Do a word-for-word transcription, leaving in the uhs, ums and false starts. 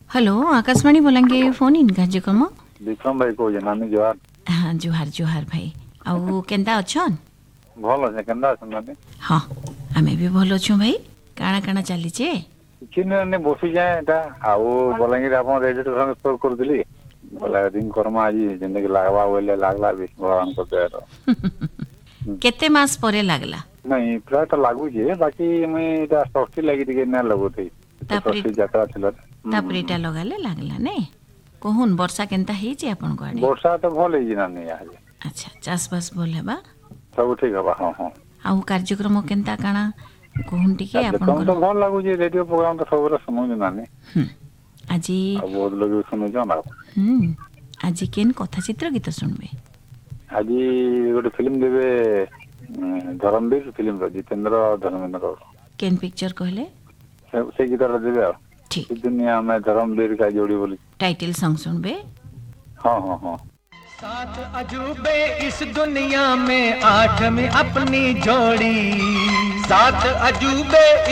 hello Akashvani बोलेंगे phone in कार्यक्रम विक्रम भाई को नानी जोहार हाँ जुहार जुहार भाई आउ केंता अछन भल अच्छे केंदा अछन नानी हाँ आमे भी भल अछु भाई काना काना चली छे किछि ने बसि जाए एटा आउ बलांगीर आपन रेडियो संग स्टोर कर दिली बोला दिन कर्मा आज जिंदगी लागवा बोले लागला भी भगवान को दे रो केते मास परे लागला नहीं प्राय तो लागू जे बाकी मैं एटा सस्ती लागि दिके ना लगोते तापरे सस्ती यात्रा थिला तापरेटा लगाले लागला ने कहून वर्षा केंता हे जे आपन को आडे वर्षा तो भल हे नानी आज अच्छा चास बस बोल हेबा सब ठीक हबा हां हां आउ कार्यक्रम केंता काना कहून टिके आपन को तो भल लागू जे रेडियो प्रोग्राम तो सबरे सुनु नानी आजी बहुत लोग सुनु जाना हम्म आजी केन कथा चित्र गीत सुनबे आजी गोटे फिल्म देबे धर्मवीर फिल्म रो जितेंद्र धर्मेंद्र केन पिक्चर कहले से गीत रो देबे ठीक दुनिया में धर्मवीर का जोड़ी बोली टाइटल सॉन्ग सुनबे हाँ हाँ हाँ सात अजूबे इस दुनिया में आठ में अपनी जोड़ी सात अजूबे